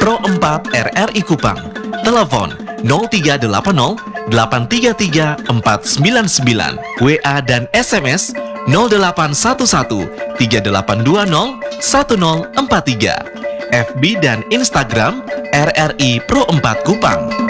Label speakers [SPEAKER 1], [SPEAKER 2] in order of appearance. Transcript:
[SPEAKER 1] Pro 4 RRI Kupang. Telepon 0380 833 499, WA dan SMS 0811 3820 1043, FB dan Instagram RRI Pro 4 Kupang.